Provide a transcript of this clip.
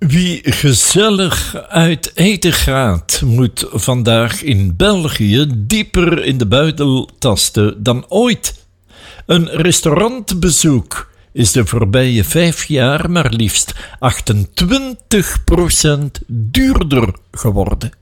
Wie gezellig uit eten gaat, moet vandaag in België dieper in de buidel tasten dan ooit. Een restaurantbezoek is de voorbije 5 jaar maar liefst 28% duurder geworden.